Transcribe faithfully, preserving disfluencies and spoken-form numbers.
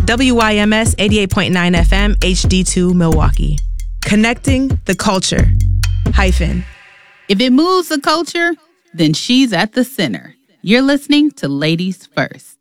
W Y M S eighty-eight point nine F M, H D two Milwaukee. Connecting the culture. Hyphen. If it moves the culture, then she's at the center. You're listening to Ladies First.